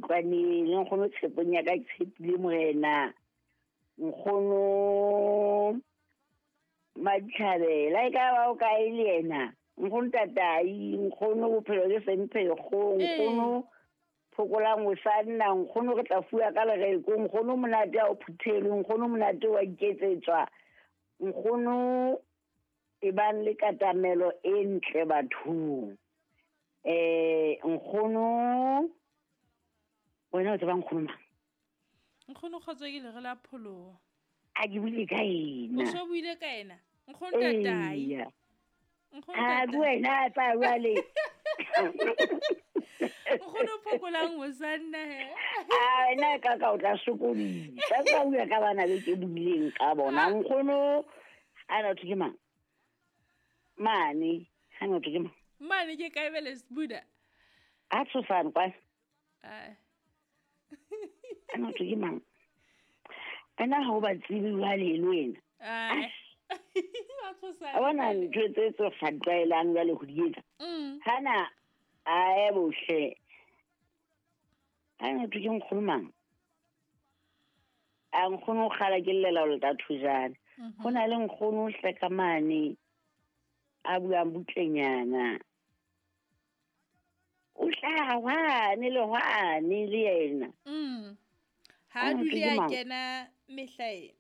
Mokwane le nkgono Tsheponya ka Tshepile Morena nkgono Madikhabela e ka ba o ka ile yena nkgono Tatai nkgono Bophelo ke Semphego nkgono Phokolang Mosanna nkgono re tla fuwa ka lereko nkgono Monate o Phuthele nkgono Monate wa iketsetswa nkgono e bang le katamelo e ntle bathong nkgono wena o tseba nkgono mang nkgono kgotso ke le la pholo a ke bile ka ena o so buile ka ena nkgono Tatai ha buena pa wale nkgono Phokolang Mosanna he wena ka o tla sokodisa ka bua ka bana be ke buileng ka bona nkgono ana thuke mang mane hanga thuke mang mane ke kaebele Sbuda a tsofana kwa ana thuke mang ana ha o ba tsibi wa le lwena a bona ntho tse tso fatwaelang ya le ho dietsa hana a e bohle ana thuke nkgono mang a nkgono khala ke llela o leta thujana hona le nkgono hleka mane a buang butlenyana o hlawane le hwane le yena ha dule a kena mehlae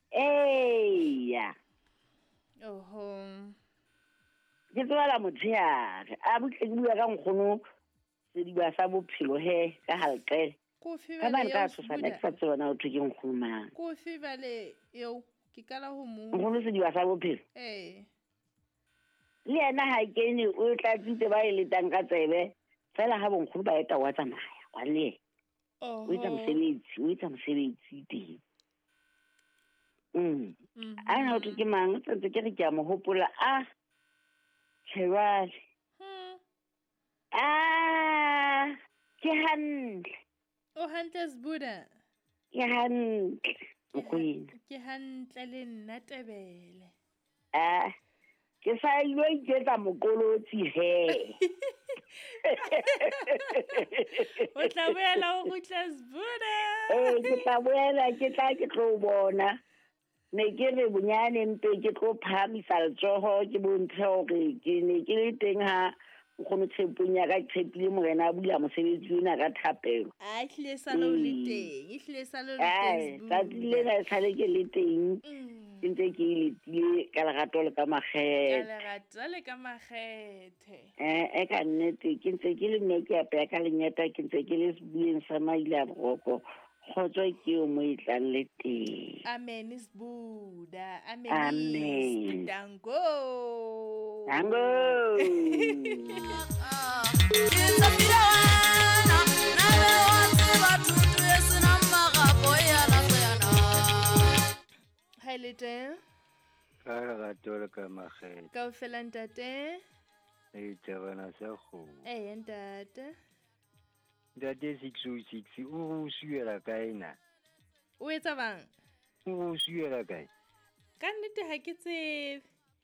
ya oho ke tswala mothiare a butle bua ka nkgono se di ba sa bophelo he ka halqele ka ba ka tsofana ke sa tsona o thuke nkgono mang ko fivale yo ke kala ho mo nkgono se di ba sa bophelo le yena ha kene o tla tsitse ba ile tang ka tsebe fela ha bonkgono ba eta wa tsamaya wa le o etsa mosebetsi teng ana o thuke mang tsentse ke re ke a mo hopola Tshewale ke hantle o hantle Sbuda ke hantle mokoena ke hantle le nna Tebele ke sa ilo iketsa mokolotsi he o tla boela o gutla Sbuda ke tla boela ke tla ke tlo bona ne ke re bonyane mpe ke tlo phamisa letsoho ke bontshe hore ke ne ke le teng ha nkgono Tsheponya ka Tshepile Morena a bula mosebetsi ona ka thapelo ehlile sa lo le teng tsa dile ga sale ke le teng ntse ke letile ka lerato le ka makgethe e ka nnete ke ntse ke le mme ke apea ka lenyata ke ntse ke le sebueng sa maile a boroko kgotso ke o mo itlang le teng amen Sbuda amen dango Hi Lete Ka tole ka makgethe ka o fela ntate tsabana sa go ntate Dade 606 o suela kae na o etsa bang o suela kae ka nnete ha ke tsebe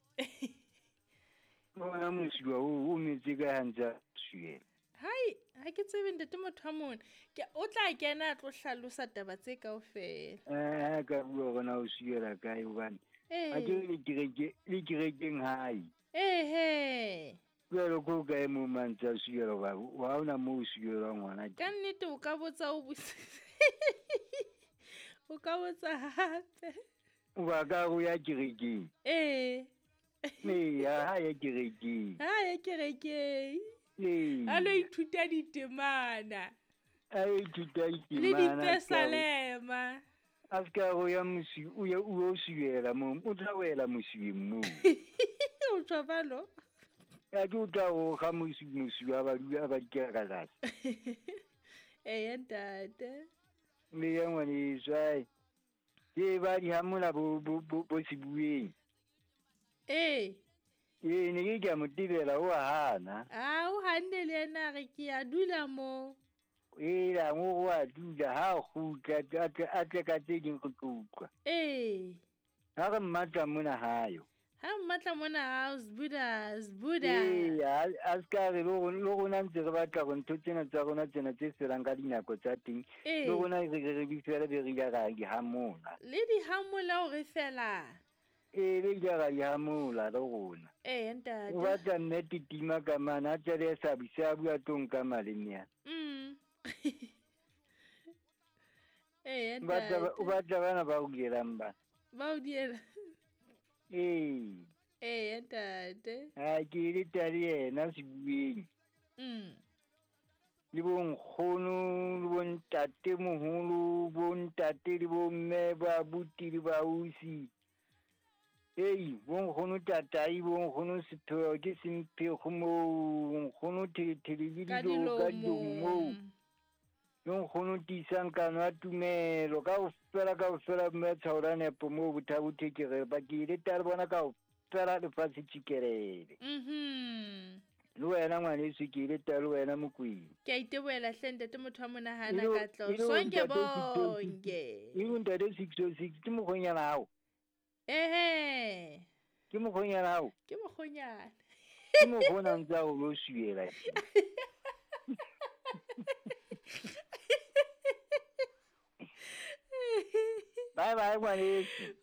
bona mosiwa o metse ka hantsa suela hai ha ke tsebe ntate motho a mona o tla kena a tlo hlalosa taba tse kaofela ka bua gona o suela kae hobane a ke le kerekeng hai he Pero go kae mo mantsa suela ba wa ona mo suela ngwana ka nnete o ka botsa o botsa hape wa ka go ya kerekeng ha ya kerekeng a lo ithuta ditemana a ithuta le ditemana ditesalema a ska go ya mosi o suela mo o tla wela mosiweng mo o tswa balo ya ke o tla go ga mosiwa ba dikela ka tlase ntate le ya ngwane swai ke ba di hamola bo sebueng ne ke ka motibela o hana o hanne le yena re ke a dula mo la mo wa dula ha khutla a tle ka tse ding go tlukwa ha re mmatla mona hayo a mmatla mona house buddha ee a se ka re le gona ntse re batla go ntho tsena tsa rona tsena tse felang ka dinako tsa teng le gona re bifela be re ile ga di hamola le di hamola o re fela ee le ile ga di hamola le gona ntate o batla nne titima ka mana a tsele sa bisa bua tong ka malenia ntate o batla bana ba go dielang ba o diela ntate a ke le tadi yena se bueng le bonkgono le bontate moholo bontate le bomme ba buti le ba usi bonkgono tatai bonkgono sepheo ke semphego moo bonkgono thele le dilo ka dilong moo bonkgono tisang kano a tumelo ka go fela mme tshwaola nepo moo bothabothe ke re ba ke ile tale bona ka go fela lefatshe tšikelele le wena ngwaneso ke ile tale wena mokweng ke a iteboela hle ntate motho wa monagana ka tlo sonke bonke ntate 606 ke mokgonyana hao ke mokgonyana hao ke mokgonyana ke mokgona ntse go lo suela bye ngwaneso